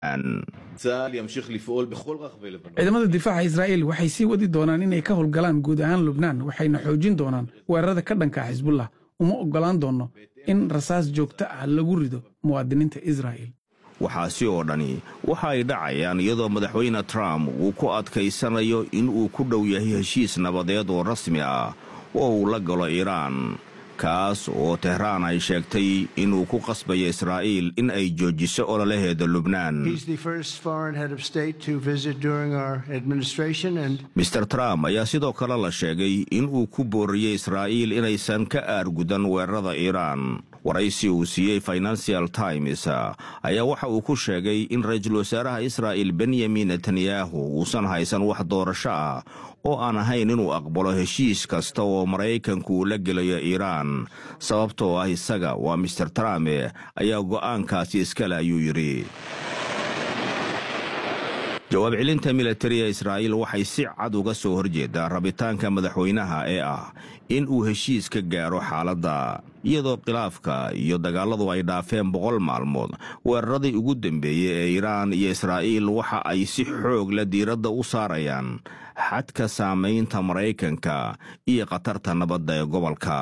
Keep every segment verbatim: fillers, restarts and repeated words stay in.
ciidamada difaaca Israa'iil waxay sii wadi doonaan inay ka howlgalaan guud ahaan Lubnaan waxayna xoojin doonaan weerarada ka dhanka Xisbullah uma ogolaan doono in rasaas joogto ah lagu rido muwaadiniinta Israa'iil. waxaasi oo dhani waxa ay dhacayaan iyadoo madaxweyne Trump uu ku adkaysanayo in uu ku dhow yahay heshiis nabadeed oo rasmi ah oo uu la galo Iiraan kaas oo Tehraan ay sheegtay inuu ku qasbayo Israa'iil in ay joojiso ololaheeda Lubnaan. mister Trump ayaa sidoo kale la sheegay in uu ku booriyay Israa'iil inaysan ka aargudan weerarada Iiraan. waraysi uu siiyey Financial Times ayaa waxa uu ku sheegay in ra'iisul wasaaraha Israa'iil Benjamin Netanyahu uusan haysan wax doorasho ah oo aan ahayn inuu aqbalo heshiis kasta oo Maraykanku la gelayo Iiraan sababtoo ah isaga waa mister Trump ayaa go'aankaasi iska leh ayuu yiri. jawaab celinta militariga Israa'iil waxay si cad uga soo horjeedaa rabitaanka madaxweynaha ee ah in uu heshiis ka gaaro xaaladda iyadoo khilaafka iyo dagaaladu ay dhaafeen boqol maalmood. weeraradii ugu dambeeyay ee Iiraan iyo Israa'iil waxa ay si xoog la diiradda u saarayaan xadka saamaynta Maraykanka iyo qatarta nabadda ee gobolka.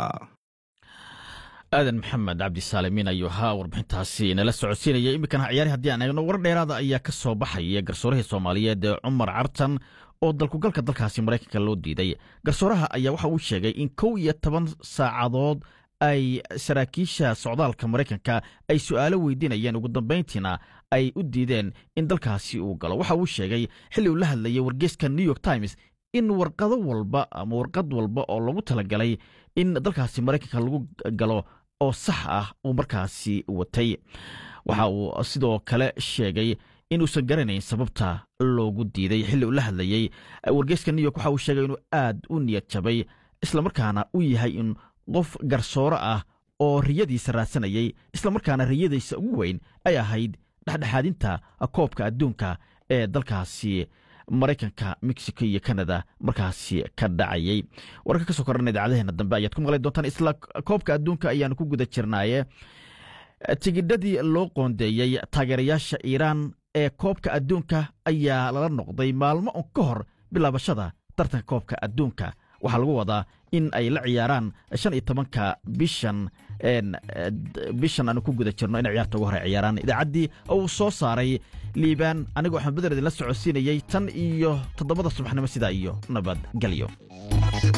aadan maxamed cabdi saalimiin ayuu haa warbixintaasi nala socodsiinaya. iminkana ciyaari haddii aan eegno war dheeraada ayaa ka soo baxaya garsoorihii Soomaaliyeed ee Cumar Cartan oo dalkugalka dalkaasi Maraykanka loo diiday. garsooraha ayaa waxa uu sheegay in kow iyo toban saacadood ay saraakiisha socdaalka Maraykanka ay su'aalo weydiinayeen ugu dambeyntiina ay u diideen in dalkaasi uu galo. waxa uu sheegay xilli uu la hadlayay wargeyska New York Times in warqado walba ama warqad walba oo lagu talagalay in dalkaasi Maraykanka lagu galo oo sax ah uu markaasi watay. waxa uu sidoo kale sheegay inuusan garanayn sababta loogu diiday. xilli uu la hadlayay wargeyska New York waxa uu sheegay inuu aad u niyad jabay isla markaana uu yahay in qof garsoore ah oo riyadiisa raadsanayay isla markaana riyadiisa ugu weyn ay ahayd dhexdhexaadinta koobka adduunka ee dalkaasi Maraykanka, Mexico iyo Canada markaasi ka dhacayay. wararka ka soo korana idaacadaheena dambe ayaad ku maqli doontaan. isla koobka adduunka ayaanu ku guda jirnaaye tigidhadii loo qoondeeyey taageerayaasha Iiraan ee koobka adduunka ayaa lala noqday maalmo un ka hor bilaabashada tartanka koobka adduunka. waxaa lagu wadaa in ay la ciyaaraan shan iyo tobanka bishan bishan aanu ku guda jirno in ciyaarta ugu hore ciyaaraan. idaacaddii uu soo saaray liibaan anigoo axmed badar idinla socodsiinayay tan iyo toddobada subaxnimo sidaa iyo nabadgelyo.